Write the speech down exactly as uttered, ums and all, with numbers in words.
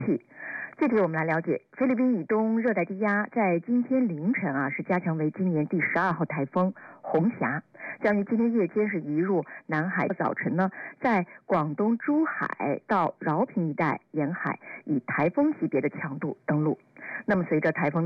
这题我们来了解，菲律宾以东热带低压在今天凌晨啊是加强为今年第十二号台风红霞，将于今天夜间是移入南海。早晨呢，在广东珠海到饶平一带沿海以台风级别的强度登陆。那么随着台风